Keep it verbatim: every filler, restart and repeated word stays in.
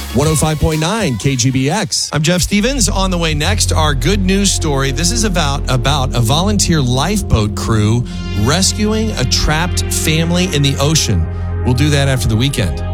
one oh five point nine K G B X. I'm Jeff Stevens. On the way next, our good news story. This is about, about a volunteer lifeboat crew rescuing a trapped family in the ocean. We'll do that after the weekend.